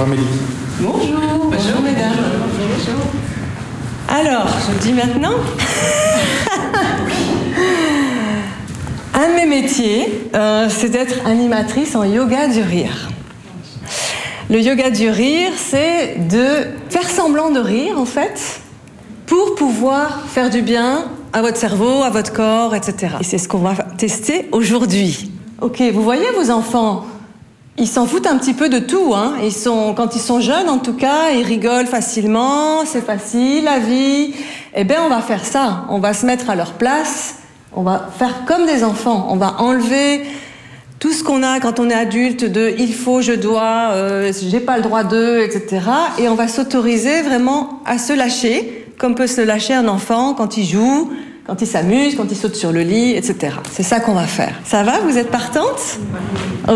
Amélie. Bonjour. Bonjour mesdames. Bonjour. Alors, je le dis maintenant. Un de mes métiers, c'est d'être animatrice en yoga du rire. Le yoga du rire, c'est de faire semblant de rire, en fait, pour pouvoir faire du bien à votre cerveau, à votre corps, etc. Et c'est ce qu'on va tester aujourd'hui. Ok, vous voyez vos enfants, ils s'en foutent un petit peu de tout, hein. Quand ils sont jeunes, en tout cas, ils rigolent facilement, c'est facile, la vie. Eh bien, on va faire ça, on va se mettre à leur place, on va faire comme des enfants, on va enlever tout ce qu'on a quand on est adulte de « il faut, je dois, j'ai pas le droit de », etc. Et on va s'autoriser vraiment à se lâcher, comme peut se lâcher un enfant quand il joue, quand il s'amuse, quand il saute sur le lit, etc. C'est ça qu'on va faire. Ça va? Vous êtes partante?